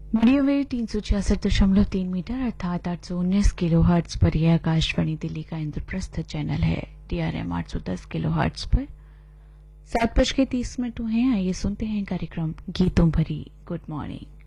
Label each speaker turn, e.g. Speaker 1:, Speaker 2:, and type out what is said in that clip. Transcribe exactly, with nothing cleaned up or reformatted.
Speaker 1: Medium wave तीन सौ छियासठ दशमलव तीन मीटर अर्थात आठ सौ उन्नीस किलो हर्ट्ज पर यह आकाशवाणी दिल्ली का इंद्रप्रस्थ चैनल है। डीआरएम आठ सौ दस किलो हर्ट्ज पर सात बज के तीस मिनट हुए हैं। आइए सुनते हैं कार्यक्रम गीतों भरी गुड मॉर्निंग।